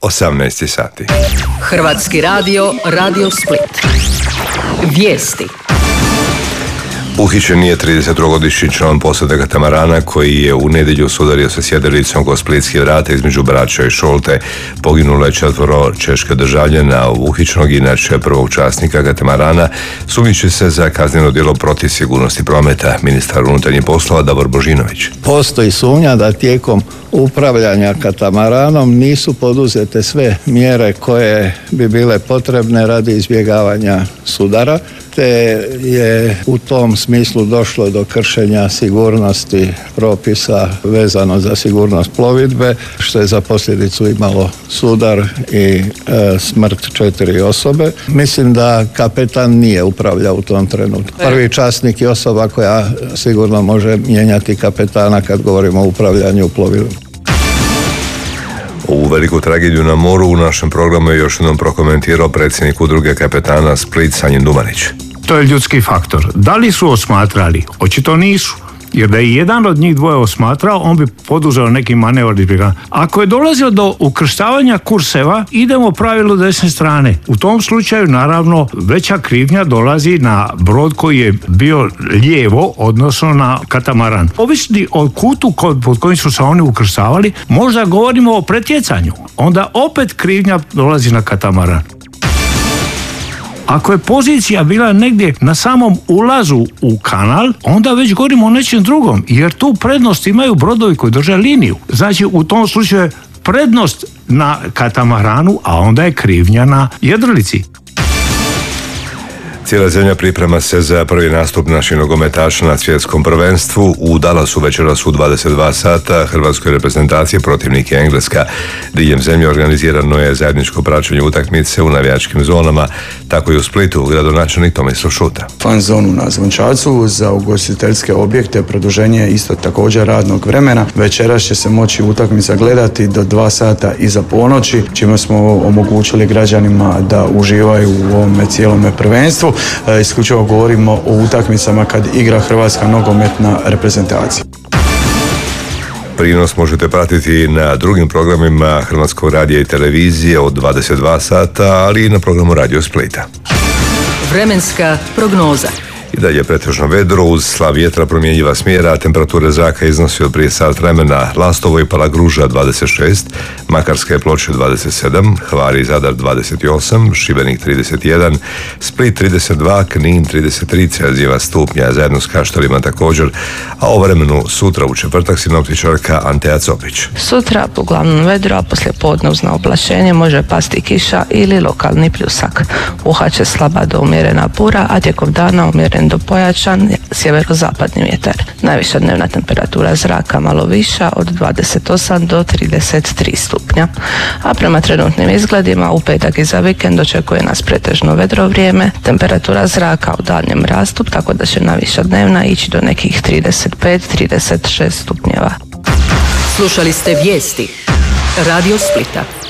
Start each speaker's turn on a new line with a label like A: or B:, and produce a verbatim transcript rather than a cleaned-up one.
A: osamnaest sati.
B: Hrvatski radio, Radio Split. Vijesti.
A: Uhićen je tridesettrogodišnji član posade katamarana koji je u nedjelju sudario sa sjedalicom kod splitskih vrata između Brača i Šolte. Poginulo je četvoro češke državljana. Uhićenog inače prvog časnika katamarana sumnjiči se za kazneno djelo protiv sigurnosti prometa. Ministar unutarnjih poslova Davor Božinović.
C: Postoji sumnja da tijekom upravljanja katamaranom nisu poduzete sve mjere koje bi bile potrebne radi izbjegavanja sudara, te je u tom smislu došlo do kršenja sigurnosti propisa vezano za sigurnost plovidbe, što je za posljedicu imalo sudar i e, smrt četiri osobe. Mislim da kapetan nije upravljao u tom trenutku. Prvi časnik je osoba koja sigurno može mijenjati kapetana kad govorimo o upravljanju plovidbom.
A: Ovu veliku tragediju na moru u našem programu je još jednom prokomentirao predsjednik udruge kapetana Split Sanjin Dumanić.
D: To je ljudski faktor. Da li su osmatrali? Očito nisu. Jer da je jedan od njih dvoje osmatrao, on bi poduzeo neki manevar. Ako je dolazio do ukrštavanja kurseva, idemo pravilu desne strane. U tom slučaju, naravno, veća krivnja dolazi na brod koji je bio lijevo, odnosno na katamaran. Ovisni o kutu pod kojim su se oni ukrštavali, možda govorimo o pretjecanju. Onda opet krivnja dolazi na katamaran. Ako je pozicija bila negdje na samom ulazu u kanal, onda već govorimo o nečem drugom, jer tu prednost imaju brodovi koji drže liniju. Znači, u tom slučaju je prednost na katamaranu, a onda je krivnja na jedrilici.
A: Cijela zemlja priprema se za prvi nastup naših nogometaša na svjetskom prvenstvu. U Dallasu večeras u dvadeset dva sata hrvatskoj reprezentaciji protivnik je Engleska. Diljem zemlje organizirano je zajedničko praćenje utakmice u navijačkim zonama, tako i u Splitu, gradonačelnik Tomislav Šuta.
E: Fan zonu na Zvončacu za ugostiteljske objekte produženje isto također radnog vremena. Večeras će se moći utakmica gledati do dva sata iza ponoći, čime smo omogućili građanima da uživaju u ovome cijelome prvenstvu. Isključivo govorimo o utakmicama kad igra hrvatska nogometna reprezentacija.
A: Prijenos možete pratiti na drugim programima Hrvatskog radija i televizije od dvadeset dva sata, ali i na programu Radio Splita.
B: Vremenska prognoza.
A: I dalje pretežno vedro uz slav vjetra, promjenjiva smjera, temperature zraka iznosi od prije sat vremena. Lastovo i Palagruža dvadeset šest, Makarske Ploče dvadeset sedam, Hvar i Zadar dvadeset osam, Šibenik trideset jedan, Split trideset dva, Knin trideset tri Celzijeva stupnja, zajedno s Kaštelima također, a o vremenu sutra u četvrtak sinoptičarka Anteja Copić.
F: Sutra uglavnom vedro, a poslije podne uz naoblačenje može pasti kiša ili lokalni pljusak. Puhat slaba do umjerena bura, a tijekom dana umjeren do pojačan sjeverozapadni vjetar. Najviša dnevna temperatura zraka malo viša od dvadeset osam do trideset tri stupnja. A prema trenutnim izgledima u petak i za vikend očekuje nas pretežno vedro vrijeme, temperatura zraka u daljnjem rastu, tako da će najviša dnevna ići do nekih trideset pet do trideset šest stupnjeva.
B: Slušali ste vijesti Radio Splita.